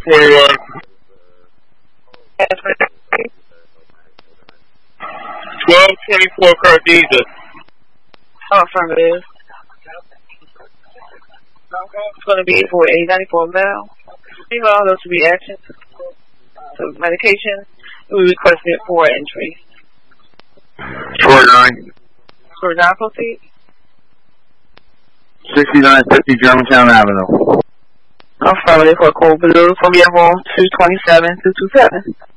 41. 1224 Cardeza. Oh, affirmative. It's going to be for 894 male. Meanwhile, those will be actions. So medication, we requested it for entry. Short 9. Short 9, proceed. 6950 Germantown Avenue. Affirmative for Code Blue from your room 227-227.